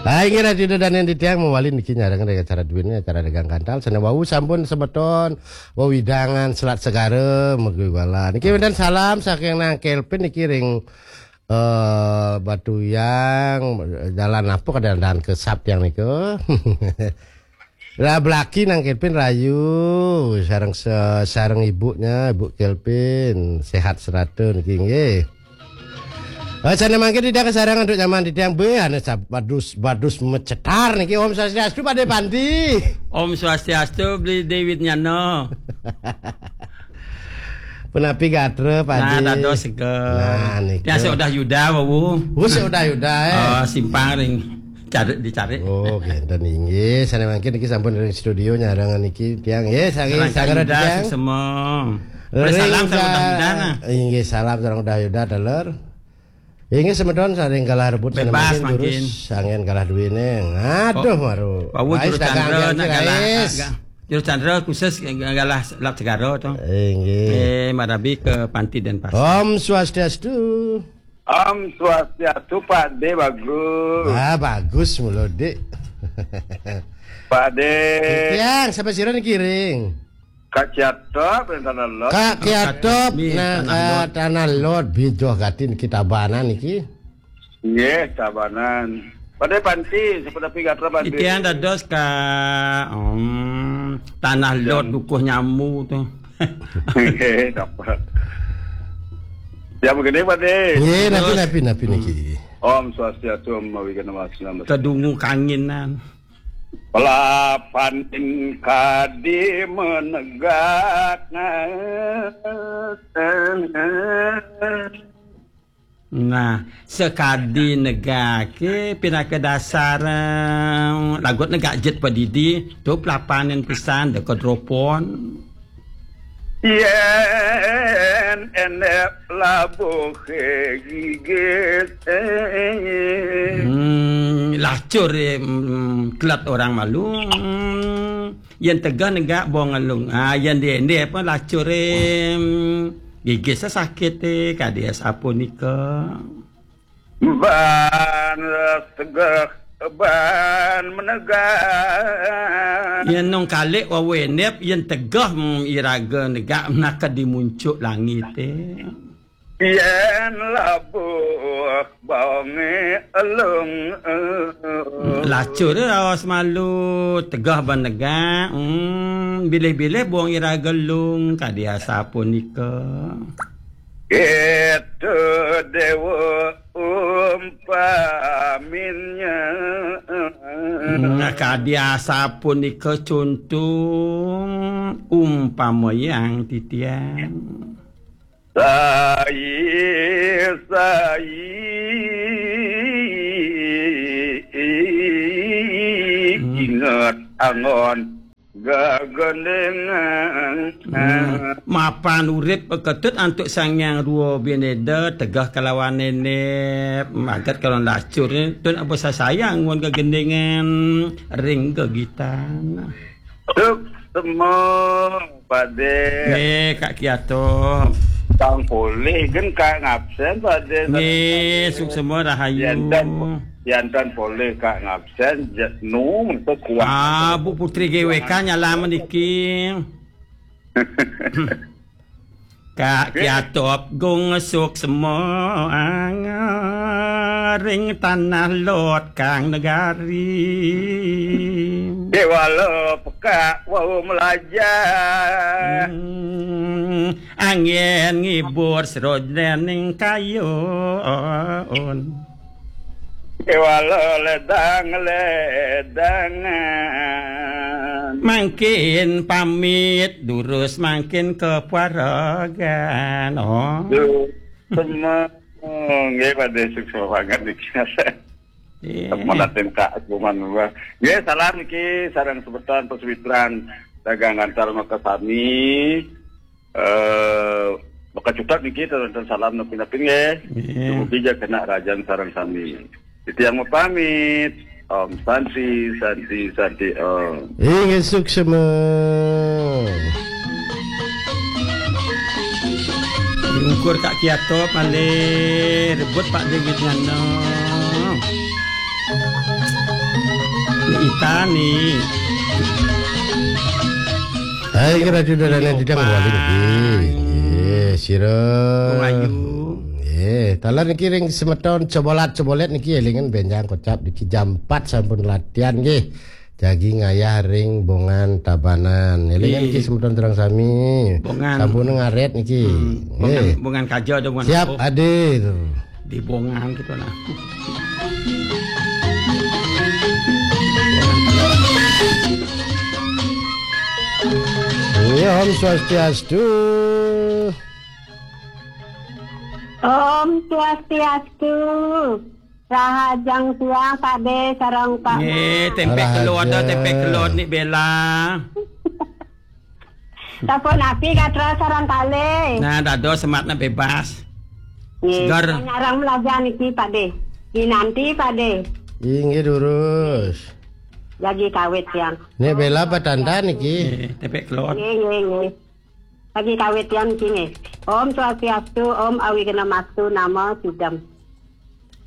Ingat radio dan yang ditiang mewali niki nyarangan dengan cara duitnya cara dagang kantal sana wau sampun sebeton wau widangan selat segara mergi wala niki dan salam saking nang Kelvin niki ring Batu yang jalan apa ke dan kesap yang niku lah belaki nang Kelvin rayu sareng ibunya ibu Kelvin sehat seratu niki nggih. Sana mangke tidak kesarangan untuk zaman ditiang behan badus mecetar niki Om Swastiastu pada Pandi. Om Swastiastu beli David Nyano. Penapi gatre Pandi. Nah, dado sege. Nah, niki. Ya sudah Yuda wawu. Sudah Yuda Oh, simpang ring dicari. Oh, genten inggih. Sana mangke niki sampun dari studio nyarangan niki tiang nggih saking sagara tiang. Semua. Salam sareng Yuda. Inggih salam sareng Yuda daler. Inggih semedon saring kalah rebut bebas makin sangen kalah duwine. Aduh maru. Wis dagang Juru Chandra khusus galah lap segaro to. Inggih. Marabi ke Panti Denpasar. Om Swastiastu. Om Swastiastu Pak De bagus. Bagus mulu Dik. Pak De. Yang sampai siron kiring. Kak Kiatop tanah lot. Kak Kiatop nah tanah lot bidoh gatin kita banan iki. Nggih, tabanan. Pada Panti seperti gatra Panti. Itian dados ka tanah lot dukuh nyamu tuh. Nggih, dapat. Ya begini Pak De. Nggih, napi niki. Om Swastiastu mawikan nama selamat. Kedungu kanginan. Pelapan kadi menegak. Nah, sekadi negake pina ke dasar lagut negak jet padidi tu pelapanan pisan dekat dropon. Yen enek labuh gigit lacur kelat orang malu yang tegah negak bongalung yang dia apa lacur gigit sakit kadias apa nika ban tegah ban menegak yang nong kalik wawenep yang tegah iraga negak nak dimuncul langit yen labuh bange elung lacur awas malu tegah ban negak bilih-bilih buang iraga lung kadia sapu nika itu dewa umpaminnya kadia sapu nika contoh umpama yang titian ingat angon gagendengan mapan urip ketut antuk sangyang ruo bineda tegah kalawan nenek magat kalau lacur tun apa sayang wan gagendengan ring kegitan tuk semua Pade Kak Kiato Kang boleh kan Kak ngabsen Pade suk semua rahayu Yantan boleh Kak ngabsen nu untuk kuat Bu Putri GWK nyala meniki Kak Kiatop gung suk semua ring tanah lot kang negari Dewalo peka wau melajar angin ngibur serodening kayon Dewalo ledangan mangkin pamit durus mangkin keparagan semua nggih pada sukses banget iki Malatin Kak Kuman ya salam iki sareng sebetan peswitran dagangan antar Makasami maka cutat niki dan salam nepi-nepi nggih mugi kena rajan sareng sami itu yang mau pamit Om Santi Om inggih sukses Ukur Kak Kiato pandai rebut Pak David Ngano Ita nih. Hai kira sudah ada tidak wali niki. Sira. Ayu. Talan niki ring semeton cobolat niki elingan benjang kocap niki jam 4 sampun latihan nggih. Jagi ngayah ring bongan tabanan. Elingan niki semeton terang sami. Sampun ngaret niki. Bongan kajo ada bongan. Siap ade. Di bongan gitu nah. Om Swastiastu. Om Swastiastu. Rahajang siang Pak De sarang Pak. Tempe keluar ni Bella. Tapon api katra sarang kali. Nah, dado sematna bebas. Segar. Nyarang belajar niki Pak De. Ini nanti Pak De. Inggih durus. Lagi kawit yang. Nek Bella patanda niki. Tempe keluar. Nggih. Lagi kawit yang niki. Om Swastiastu, Om Awi Kena Mastu, nama Sidam.